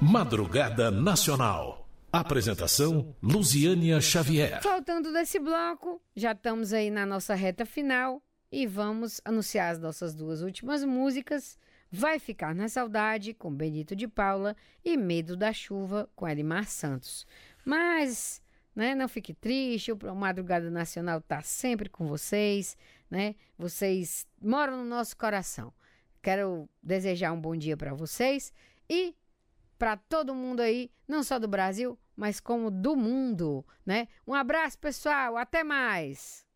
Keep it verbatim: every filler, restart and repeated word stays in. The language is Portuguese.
Madrugada Nacional. Apresentação, Luziânia Xavier. Faltando desse bloco, já estamos aí na nossa reta final e vamos anunciar as nossas duas últimas músicas. Vai Ficar na Saudade, com Benito de Paula, e Medo da Chuva, com Elimar Santos. Mas, né, não fique triste, o Madrugada Nacional está sempre com vocês, né? Vocês moram no nosso coração. Quero desejar um bom dia para vocês e para todo mundo aí, não só do Brasil, mas como do mundo, né? Um abraço, pessoal, até mais!